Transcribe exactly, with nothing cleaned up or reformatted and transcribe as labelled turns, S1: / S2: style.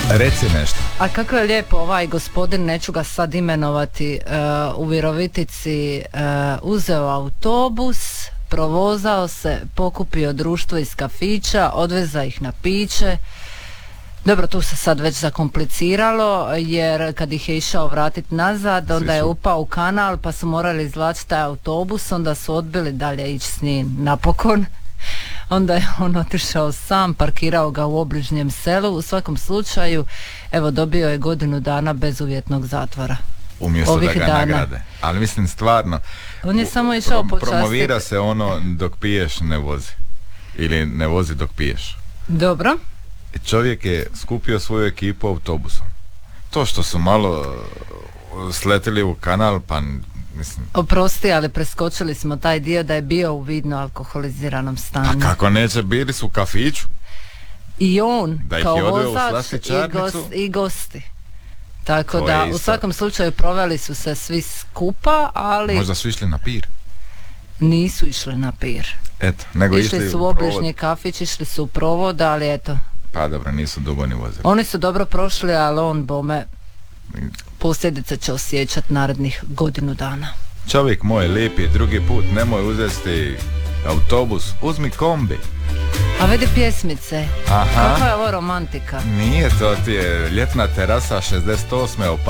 S1: Reci nešto.
S2: A kako je lijepo ovaj gospodin, neću ga sad imenovati, uh, u Virovitici uh, uzeo autobus, provozao se, pokupio društvo iz kafića, odveza ih na piće. Dobro, tu se sad već zakompliciralo, jer kad ih je išao vratiti nazad, onda je upao u kanal, pa su morali izvlačiti taj autobus, onda su odbili dalje ići s njim napokon. Onda je on otišao sam, parkirao ga u obližnjem selu. U svakom slučaju, evo, dobio je godinu dana bezuvjetnog zatvora.
S1: Umjesto
S2: ovih
S1: da ga
S2: dana.
S1: nagrade. Ali mislim stvarno,
S2: On je samo išao
S1: prom-
S2: počastiti.
S1: promovira se ono dok piješ ne vozi. Ili ne vozi dok piješ.
S2: Dobro.
S1: Čovjek je skupio svoju ekipu autobusom. To što su malo sletili u kanal, pa mislim...
S2: Oprosti, ali preskočili smo taj dio da je bio u vidno alkoholiziranom stanju.
S1: Pa kako neće, bili su u kafiću.
S2: I on,
S1: Da ih
S2: kao
S1: je odveo u
S2: vozač i,
S1: slastičarnicu.
S2: gost, i gosti. Tako
S1: To
S2: da,
S1: je
S2: u
S1: isto.
S2: svakom slučaju proveli su se svi skupa, ali
S1: Možda su išli na pir.
S2: nisu išli na pir.
S1: Eto, nego
S2: Išli,
S1: išli
S2: su u
S1: u
S2: obližnji
S1: provod.
S2: kafić, išli su u provod, ali eto,
S1: Pa dobro, nisu dugo ni vozili.
S2: oni su dobro prošli, ali on, bome, posljedice će osjećati narednih godinu dana.
S1: Čovjek moj lijepi, drugi put nemoj uzeti autobus, uzmi kombi.
S2: A vidi pjesmice,
S1: Aha.
S2: kakva je ovo romantika.
S1: Nije, to ti je ljetna terasa šezdeset osme